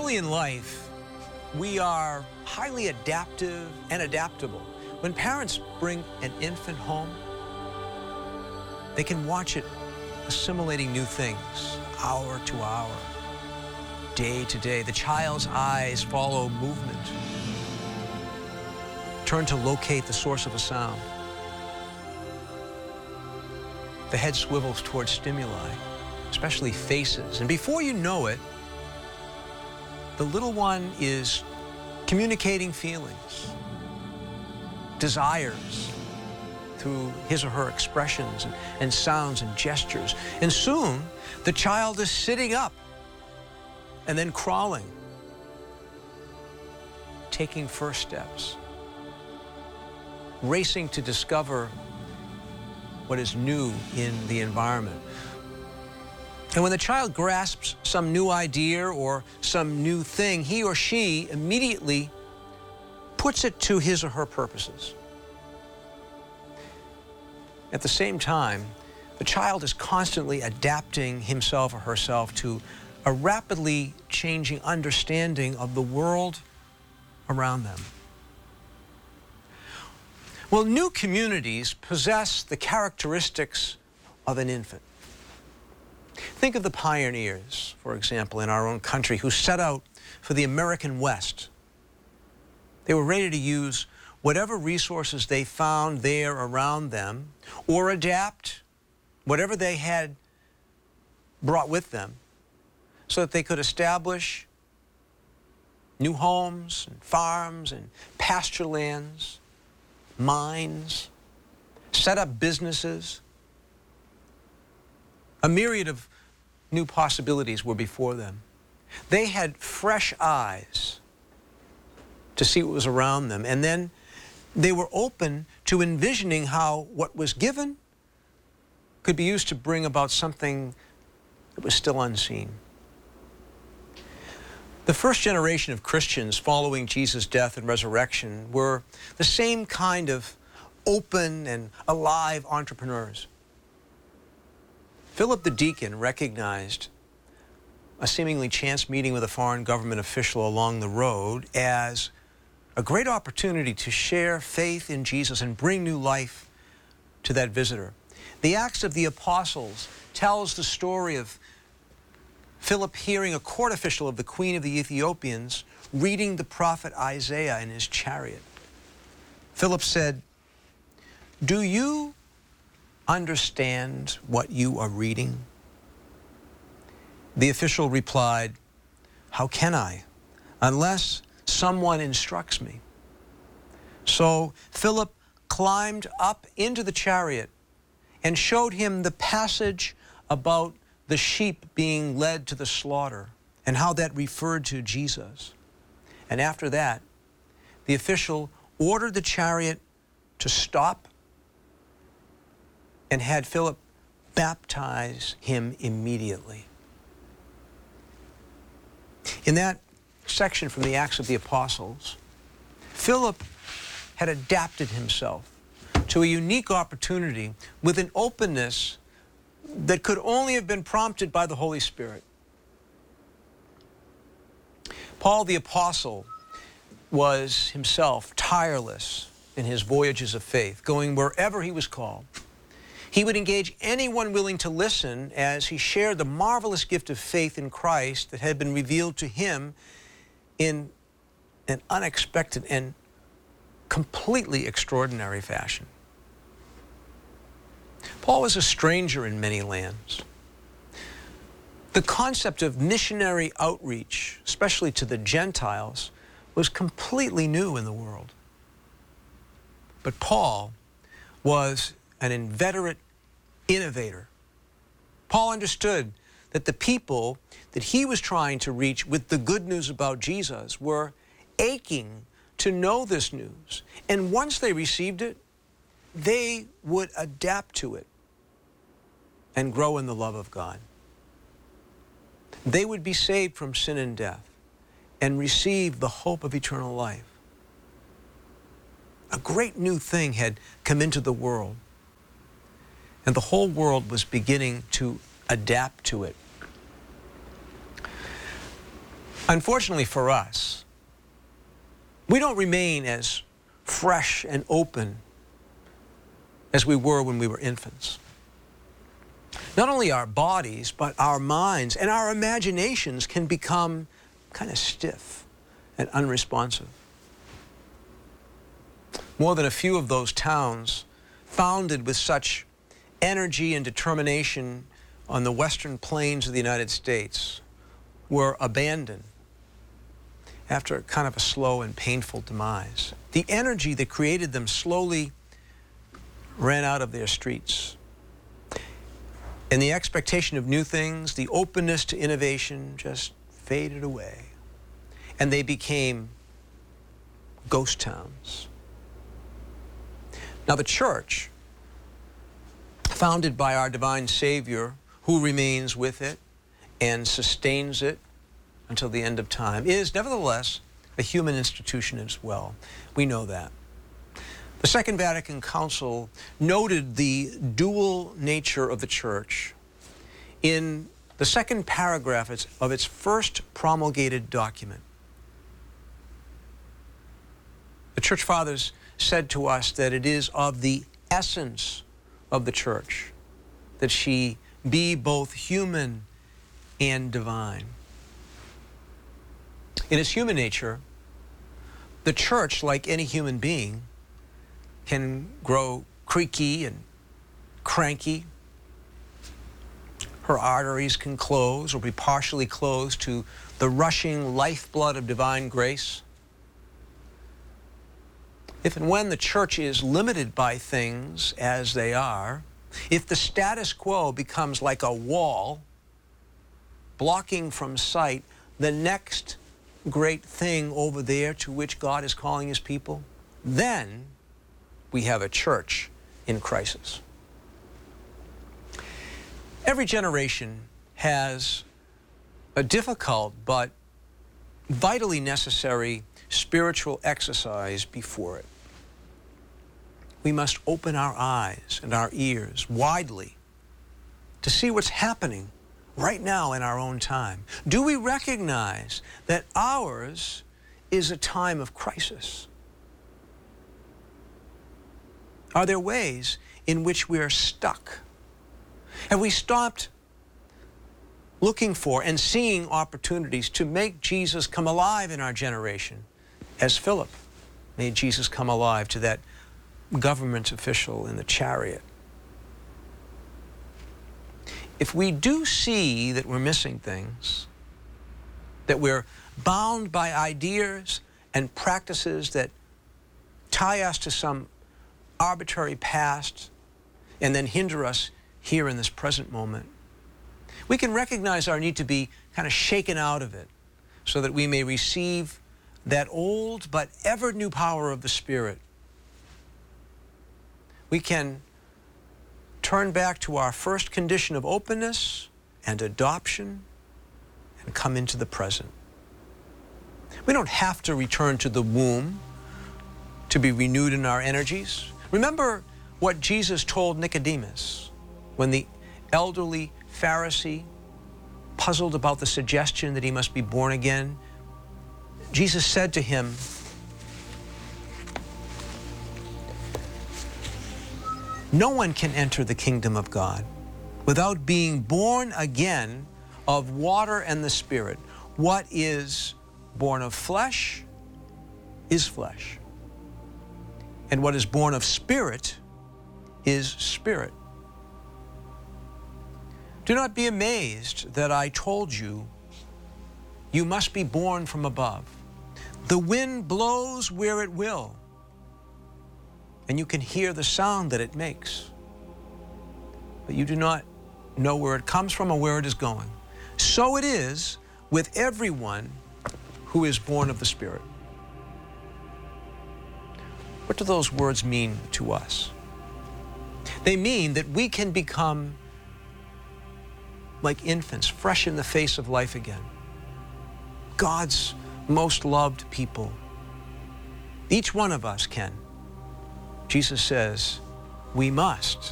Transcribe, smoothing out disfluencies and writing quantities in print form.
Early in life, we are highly adaptive and adaptable. When parents bring an infant home, they can watch it assimilating new things, hour to hour, day to day. The child's eyes follow movement, turn to locate the source of a sound. The head swivels towards stimuli, especially faces. And before you know it, the little one is communicating feelings, desires through his or her expressions and sounds and gestures. And soon, the child is sitting up and then crawling, taking first steps, racing to discover what is new in the environment. And when the child grasps some new idea or some new thing, he or she immediately puts it to his or her purposes. At the same time, the child is constantly adapting himself or herself to a rapidly changing understanding of the world around them. Well, new communities possess the characteristics of an infant. Think of the pioneers, for example, in our own country who set out for the American West. They were ready to use whatever resources they found there around them or adapt whatever they had brought with them so that they could establish new homes and farms and pasture lands, mines, set up businesses. A myriad of new possibilities were before them. They had fresh eyes to see what was around them, and then they were open to envisioning how what was given could be used to bring about something that was still unseen. The first generation of Christians following Jesus' death and resurrection were the same kind of open and alive entrepreneurs. Philip the deacon recognized a seemingly chance meeting with a foreign government official along the road as a great opportunity to share faith in Jesus and bring new life to that visitor. The Acts of the Apostles tells the story of Philip hearing a court official of the Queen of the Ethiopians reading the prophet Isaiah in his chariot. Philip said, "Do you understand what you are reading?" The official replied, "How can I, unless someone instructs me?" So Philip climbed up into the chariot and showed him the passage about the sheep being led to the slaughter and how that referred to Jesus. And after that, the official ordered the chariot to stop and had Philip baptize him immediately. In that section from the Acts of the Apostles, Philip had adapted himself to a unique opportunity with an openness that could only have been prompted by the Holy Spirit. Paul the Apostle was himself tireless in his voyages of faith, going wherever he was called. He would engage anyone willing to listen as he shared the marvelous gift of faith in Christ that had been revealed to him in an unexpected and completely extraordinary fashion. Paul was a stranger in many lands. The concept of missionary outreach, especially to the Gentiles, was completely new in the world. But Paul was an inveterate innovator. Paul understood that the people that he was trying to reach with the good news about Jesus were aching to know this news. And once they received it, they would adapt to it and grow in the love of God. They would be saved from sin and death and receive the hope of eternal life. A great new thing had come into the world, and the whole world was beginning to adapt to it. Unfortunately for us, we don't remain as fresh and open as we were when we were infants. Not only our bodies, but our minds and our imaginations can become kind of stiff and unresponsive. More than a few of those towns, founded with such energy and determination on the western plains of the United States, were abandoned after kind of a slow and painful demise. The energy that created them slowly ran out of their streets. And the expectation of new things, the openness to innovation just faded away. And they became ghost towns. Now the church, founded by our divine Savior, who remains with it and sustains it until the end of time, is nevertheless a human institution as well. We know that. The Second Vatican Council noted the dual nature of the church in the second paragraph of its first promulgated document. The Church Fathers said to us that it is of the essence of the church that she be both human and divine. In its human nature, the church, like any human being, can grow creaky and cranky. Her arteries can close or be partially closed to the rushing lifeblood of divine grace. If and when the church is limited by things as they are, if the status quo becomes like a wall, blocking from sight the next great thing over there to which God is calling his people, then we have a church in crisis. Every generation has a difficult but vitally necessary spiritual exercise before it. We must open our eyes and our ears widely to see what's happening right now in our own time. Do we recognize that ours is a time of crisis? Are there ways in which we are stuck? Have we stopped looking for and seeing opportunities to make Jesus come alive in our generation, as Philip made Jesus come alive to that government official in the chariot? If we do see that we're missing things, that we're bound by ideas and practices that tie us to some arbitrary past and then hinder us here in this present moment, we can recognize our need to be kind of shaken out of it so that we may receive that old but ever new power of the Spirit. We can turn back to our first condition of openness and adoption and come into the present. We don't have to return to the womb to be renewed in our energies. Remember what Jesus told Nicodemus when the elderly Pharisee puzzled about the suggestion that he must be born again. Jesus said to him, "No one can enter the kingdom of God without being born again of water and the Spirit. What is born of flesh is flesh, and what is born of spirit is spirit." Do not be amazed that I told you, you must be born from above. The wind blows where it will, and you can hear the sound that it makes, but you do not know where it comes from or where it is going. So it is with everyone who is born of the Spirit. What do those words mean to us? They mean that we can become like infants, fresh in the face of life again. God's most loved people. Each one of us can. Jesus says we must